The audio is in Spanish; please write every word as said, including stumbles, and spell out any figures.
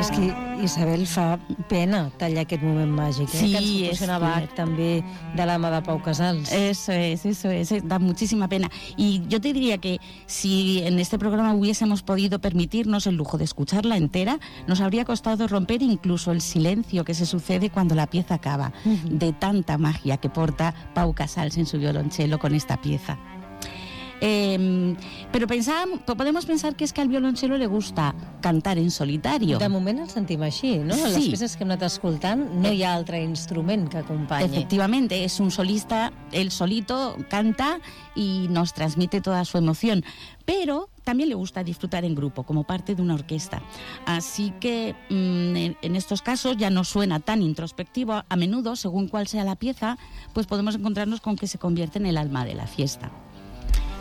És que Isabel fa pena tallar aquest moment màgic, eh? Sí, que ens proporcionava es... també de la mà de Pau Casals. Eso es, eso es, da muchísima pena. Y yo te diría que si en este programa hubiésemos podido permitirnos el lujo de escucharla entera, nos habría costado romper incluso el silencio que se sucede cuando la pieza acaba, uh-huh. de tanta magia que porta Pau Casals en su violonchelo con esta pieza. Eh, però pensàvem, podemos pensar que és que al violonchelo le gusta cantar en solitario. De moment el sentim així, ¿no? En sí. les peces que hem anat escoltant no hi ha altre instrument que acompanyi. Efectivamente, es un solista, él solito canta y nos transmite toda su emoción, pero también le gusta disfrutar en grupo, como parte de una orquesta. Así que mmm, en estos casos ya no suena tan introspectivo. A menudo, según cuál sea la pieza, pues podemos encontrarnos con que se convierte en el alma de la fiesta.